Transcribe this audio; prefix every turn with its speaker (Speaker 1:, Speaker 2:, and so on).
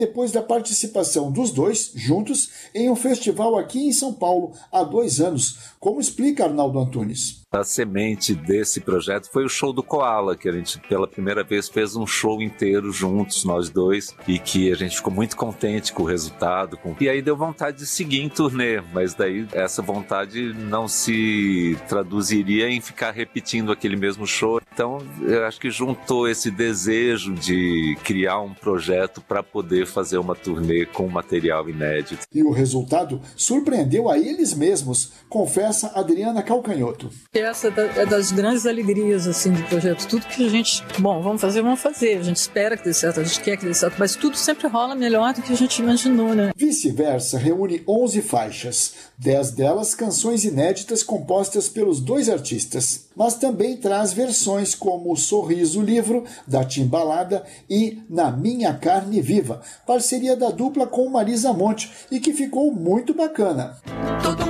Speaker 1: depois da participação dos dois, juntos, em um festival aqui em São Paulo há 2 anos, como explica Arnaldo Antunes.
Speaker 2: A semente desse projeto foi o show do Koala, que a gente pela primeira vez fez um show inteiro juntos, nós dois, e que a gente ficou muito contente com o resultado. E aí deu vontade de seguir em turnê, mas daí essa vontade não se traduziria em ficar repetindo aquele mesmo show. Então eu acho que juntou esse desejo de criar um projeto para poder fazer uma turnê com material inédito.
Speaker 1: E o resultado surpreendeu a eles mesmos, confessa Adriana Calcanhoto.
Speaker 3: Essa é das grandes alegrias assim, do projeto. Tudo que a gente, vamos fazer. A gente espera que dê certo, a gente quer que dê certo, mas tudo sempre rola melhor do que a gente imaginou, né?
Speaker 1: Vice-versa reúne 11 faixas, 10 delas canções inéditas compostas pelos 2 artistas, mas também traz versões como Sorriso Livro, da Timbalada, e Na Minha Carne Viva, parceria da dupla com Marisa Monte, e que ficou muito bacana.